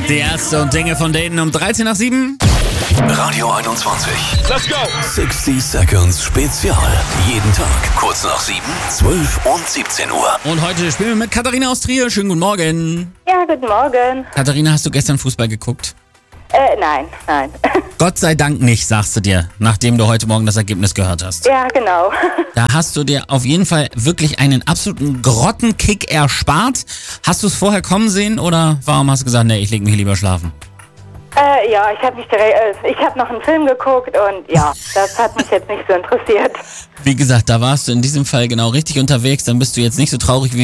Die Ärzte und Dinge von denen um 13 nach 7. Radio 21. Let's go! 60 Seconds Spezial. Jeden Tag kurz nach 7, 12 und 17 Uhr. Und heute spielen wir mit Katharina aus Trier. Schönen guten Morgen. Ja, guten Morgen. Katharina, hast du gestern Fußball geguckt? Nein. Gott sei Dank nicht, sagst du dir, nachdem du heute Morgen das Ergebnis gehört hast. Ja, genau. Da hast du dir auf jeden Fall wirklich einen absoluten Grottenkick erspart. Hast du es vorher kommen sehen oder warum hast du gesagt, nee, ich leg mich lieber schlafen? Ja, ich habe noch einen Film geguckt und ja, das hat mich jetzt nicht so interessiert. Wie gesagt, da warst du in diesem Fall genau richtig unterwegs. Dann bist du jetzt nicht so traurig wie